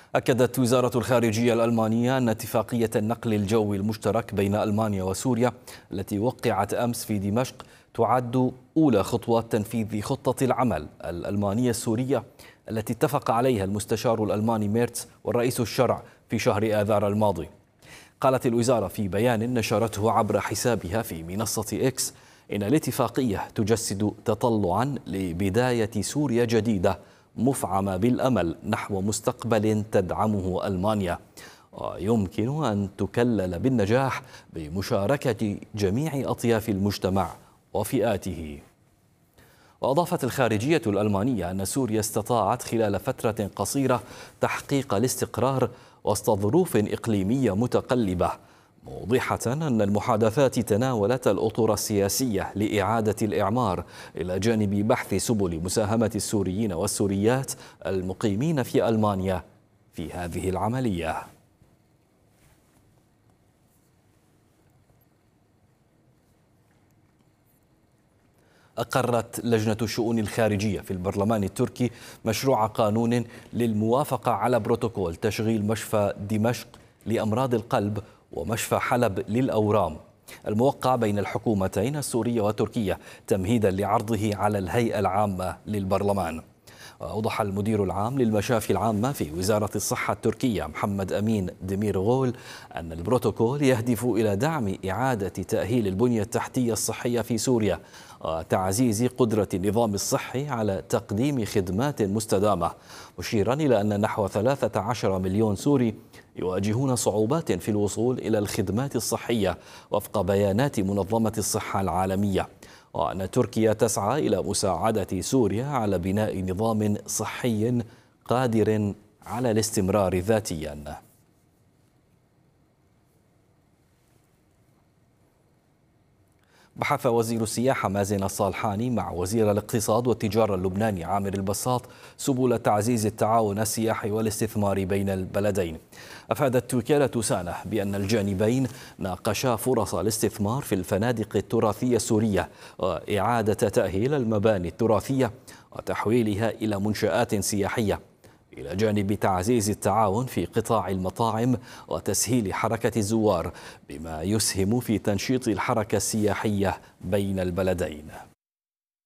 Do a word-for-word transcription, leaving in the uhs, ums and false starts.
أكدت وزارة الخارجية الألمانية أن اتفاقية النقل الجوي المشترك بين ألمانيا وسوريا التي وقعت أمس في دمشق تعد أولى خطوات تنفيذ خطة العمل الألمانية السورية التي اتفق عليها المستشار الألماني ميرتس والرئيس الشرع في شهر آذار الماضي. قالت الوزارة في بيان نشرته عبر حسابها في منصة إكس إن الاتفاقية تجسد تطلعا لبداية سوريا جديدة مفعمة بالأمل نحو مستقبل تدعمه ألمانيا، ويمكن أن تكلل بالنجاح بمشاركة جميع أطياف المجتمع وفئاته. وأضافت الخارجية الألمانية أن سوريا استطاعت خلال فترة قصيرة تحقيق الاستقرار وسط ظروف إقليمية متقلبة، موضحة أن المحادثات تناولت الأطر السياسية لإعادة الإعمار إلى جانب بحث سبل مساهمة السوريين والسوريات المقيمين في ألمانيا في هذه العملية. أقرت لجنة الشؤون الخارجية في البرلمان التركي مشروع قانون للموافقة على بروتوكول تشغيل مشفى دمشق لأمراض القلب ومشفى حلب للأورام الموقع بين الحكومتين السورية وتركيا تمهيدا لعرضه على الهيئة العامة للبرلمان. وأوضح المدير العام للمشافي العامة في وزارة الصحة التركية محمد أمين ديميرغول أن البروتوكول يهدف إلى دعم إعادة تأهيل البنية التحتية الصحية في سوريا وتعزيز قدرة النظام الصحي على تقديم خدمات مستدامة، مشيرا إلى أن نحو ثلاثة عشر مليون سوري يواجهون صعوبات في الوصول إلى الخدمات الصحية وفق بيانات منظمة الصحة العالمية، وأن تركيا تسعى إلى مساعدة سوريا على بناء نظام صحي قادر على الاستمرار ذاتيا. بحث وزير السياحة مازن الصالحاني مع وزير الاقتصاد والتجارة اللبناني عامر البساط سبل تعزيز التعاون السياحي والاستثمار بين البلدين. أفادت وكالة سانة بأن الجانبين ناقشا فرص الاستثمار في الفنادق التراثية السورية وإعادة تأهيل المباني التراثية وتحويلها إلى منشآت سياحية، إلى جانب تعزيز التعاون في قطاع المطاعم وتسهيل حركة الزوار بما يسهم في تنشيط الحركة السياحية بين البلدين.